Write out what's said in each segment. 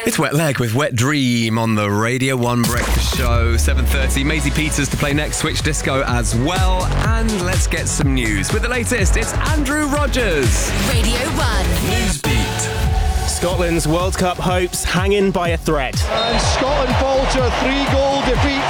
It's Wet Leg with Wet Dream on the Radio 1 Breakfast Show. 7:30, Maisie Peters to play next, Switch Disco as well. And let's get some news. With the latest, it's Andrew Rogers. Radio 1. Newsbeat. Scotland's World Cup hopes hanging by a thread. And Scotland fall to a 3-goal defeat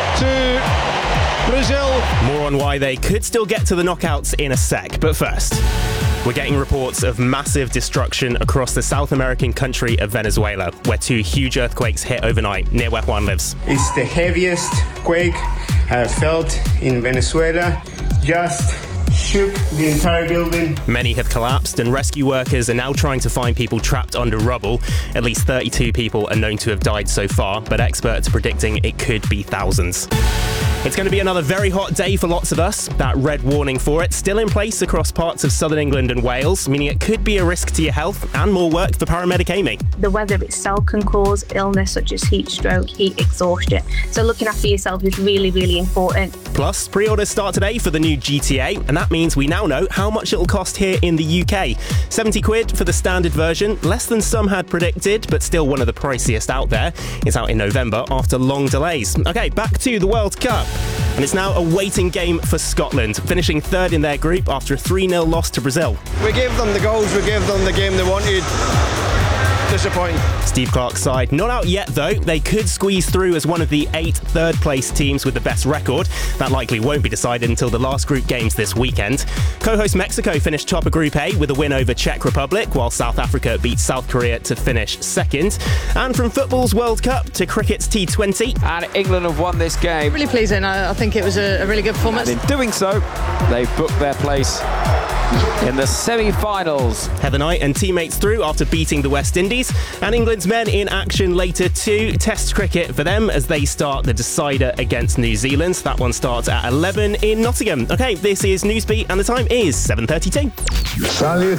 to Brazil. More on why they could still get to the knockouts in a sec. But first, we're getting reports of massive destruction across the South American country of Venezuela, where 2 huge earthquakes hit overnight near where Juan lives. It's the heaviest quake I have felt in Venezuela. Just shook the entire building. Many have collapsed, and rescue workers are now trying to find people trapped under rubble. At least 32 people are known to have died so far, but experts are predicting it could be thousands. It's going to be another very hot day for lots of us. That red warning for it still in place across parts of southern England and Wales, meaning it could be a risk to your health and more work for paramedic Amy. The weather itself can cause illness such as heat stroke, heat exhaustion. So looking after yourself is really, really important. Plus, pre-orders start today for the new GTA, and that means we now know how much it'll cost here in the UK. 70 quid for the standard version, less than some had predicted, but still one of the priciest out there. It's out in November after long delays. Okay, back to the World Cup. And it's now a waiting game for Scotland, finishing third in their group after a 3-0 loss to Brazil. We gave them the goals, we gave them the game they wanted. Disappointing. Steve Clarke's side not out yet though. They could squeeze through as one of the 8 third-place teams with the best record. That likely won't be decided until the last group games this weekend. Co-host Mexico finished top of Group A with a win over Czech Republic, while South Africa beat South Korea to finish second. And from football's World Cup to cricket's T20. And England have won this game. Really pleasing. I think it was a really good performance. And in doing so, they've booked their place in the semi-finals. Heather Knight and teammates through after beating the West Indies, and England's men in action later too. Test cricket for them as they start the decider against New Zealand. That one starts at 11 in Nottingham. Okay, this is Newsbeat and the time is 7:32. Salutatory